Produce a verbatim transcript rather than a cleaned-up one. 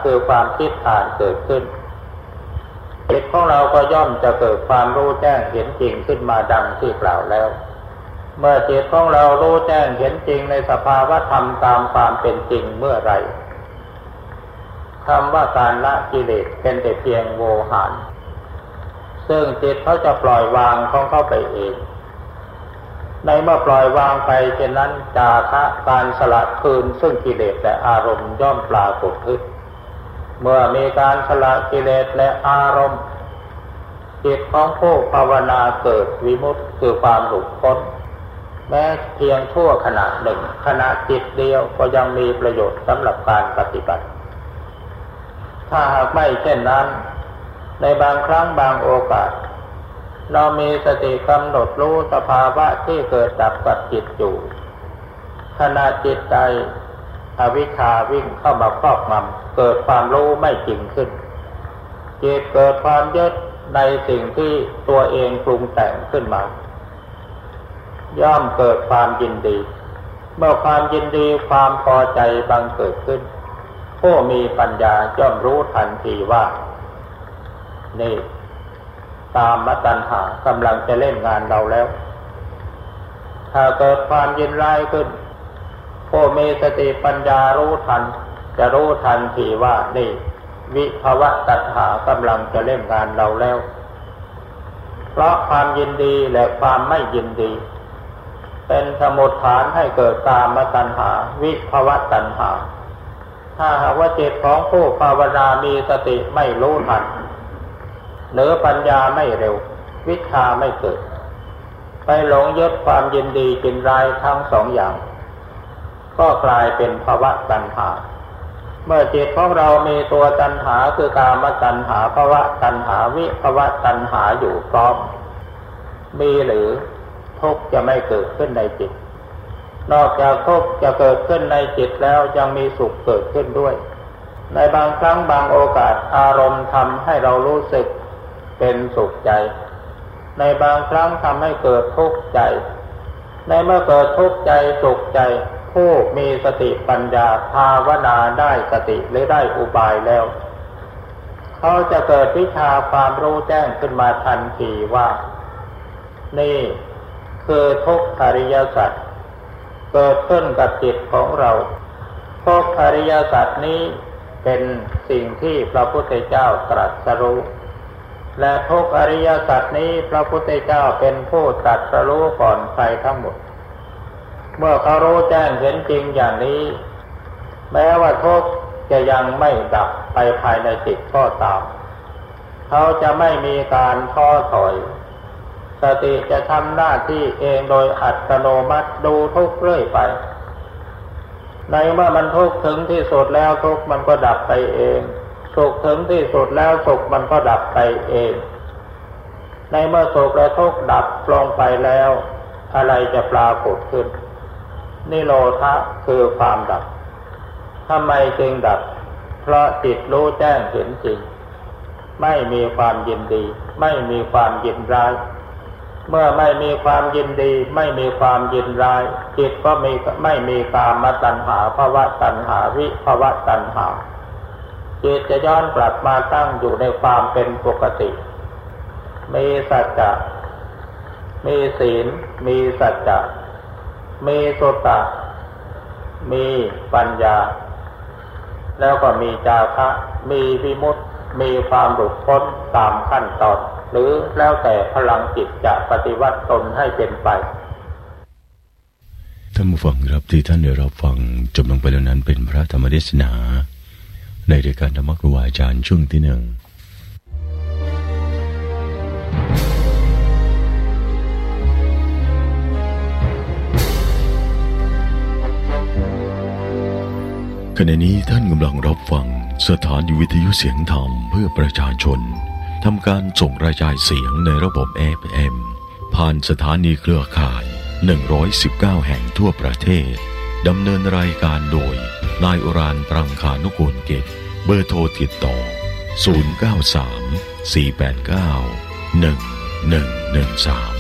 คือความคิดอ่านเกิดขึ้นจิตของเราก็ย่อมจะเกิดความรู้แจ้งเห็นจริงขึ้นมาดังที่กล่าวแล้วเมื่อจิตของเรารู้แจ้งเห็นจริงในสภาวะธรรมตามความเป็นจริงเมื่อไรคำว่าการละกิเลสเป็นแต่เพียงโวหารซึ่งจิตเขาจะปล่อยวางของเขาไปเองในเมื่อปล่อยวางไปเช่นนั้นจาคะการสละคืนซึ่งกิเลสและอารมณ์ย่อมปรากฏขึ้นเมื่อมีการสละกิเลสและอารมณ์จิตของผู้ภาวนาเกิดวิมุตติคือความหลุดพ้นแม้เพียงชั่วขณะหนึ่งขณะจิตเดียวก็ยังมีประโยชน์สำหรับการปฏิบัติถ้าหากไม่เช่นนั้นในบางครั้งบางโอกาสเรามีสติกำหนดรู้สภาวะที่เกิดดับกับจิตอยู่ขณะจิตใจอวิชชาวิ่งเข้ามาครอบงำเกิดความรู้ไม่จริงขึ้นจิตเกิดความยึดในสิ่งที่ตัวเองปรุงแต่งขึ้นมาย่อมเกิดความยินดีเมื่อความยินดีความพอใจบังเกิดขึ้นผู้มีปัญญาย่อมรู้ทันทีว่านี่กามตัณหากำลังจะเล่นงานเราแล้วถ้าเกิดความยินร้ายขึ้นผู้มีสติปัญญารู้ทันจะรู้ทันทีว่านี่วิภวตัณหากำลังจะเล่นงานเราแล้วเพราะความยินดีและความไม่ยินดีเป็นสมุฏฐานให้เกิดกามตัณหาวิภวตัณหาถ้าหากว่าจิตของผู้ภาวนามีสติไม่รู้ทันหรือปัญญาไม่เร็ววิชชาไม่เกิดไปหลงยึดความยินดียินร้ายทั้งสองอย่างก็กลายเป็นภวตัณหาเมื่อจิตของเรามีตัวตัณหาคือกามตัณหาภวตัณหาวิภวตัณหาอยู่พร้อมมีหรือทุกข์จะไม่เกิดขึ้นในจิตนอกจากทุกข์จะเกิดขึ้นในจิตแล้วยังมีสุขเกิดขึ้นด้วยในบางครั้งบางโอกาสอารมณ์ทำให้เรารู้สึกเป็นสุขใจในบางครั้งทำให้เกิดทุกข์ใจในเมื่อเกิดทุกข์ใจสุขใจผู้มีสติปัญญาภาวนาได้สติหรือได้อุบายแล้วเขาจะเกิดวิชาความรู้แจ้งขึ้นมาทันทีว่านี่คือทุกขอริยสัจเกิดขึ้นกับจิตของเราทุกขอริยสัจนี้เป็นสิ่งที่พระพุทธเจ้าตรัสรู้และทุกอริยสัจนี้พระพุทธเจ้าเป็นผู้ตรัสรู้ก่อนใครทั้งหมดเมื่อเขารู้แจ้งเห็นจริงอย่างนี้แม้ว่าทุกข์จะยังไม่ดับไปภายในจิตก็ตามเขาจะไม่มีการท้อถอยสติจะทำหน้าที่เองโดยอัตโนมัติดูทุกข์เรื่อยไปในเมื่อมันทุกข์ถึงที่สุดแล้วทุกข์มันก็ดับไปเองสุขถึงที่สุดแล้วสุขมันก็ดับไปเองในเมื่อสุขและทุกข์ดับลงไปแล้วอะไรจะปรากฏขึ้นนิโรธะคือความดับทำไมจึงดับเพราะจิตรู้แจ้งเห็นจริงไม่มีความยินดีไม่มีความยินร้ายเมื่อไม่มีความยินดีไม่มีความยินร้ายจิตก็มีไม่มีกามตัณหาภวตัณหาวิภวตัณหาจิตจะย้อนกลับมาตั้งอยู่ในความเป็นปกติมีสัจจะมีศีลมีสัจจะมีสุตตะมีปัญญาแล้วก็มีจาคะมีวิมุตติมีความหลุดพ้นตามขั้นตอนหรือแล้วแต่พลังจิตจะปฏิวัติตนให้เป็นไปท่านผู้ฟังครับที่ท่านได้รับฟังจบลงไปแล้วนั้นเป็นพระธรรมเทศนาในรายการธรรมครูอาจารย์ช่วงที่หนึ่งขณะนี้ท่านกำลังรับฟังสถานีวิทยุเสียงธรรมเพื่อประชาชนทำการส่งกระจายเสียงในระบบ เอฟ เอ็ม ผ่านสถานีเครือข่ายหนึ่งร้อยสิบเก้าแห่งทั่วประเทศดำเนินรายการโดยนายอุรานต์ ตรังคานุกูลกิจเบอร์โทรติดต่อศูนย์ เก้า สาม สี่ แปด เก้า หนึ่ง หนึ่ง หนึ่ง สาม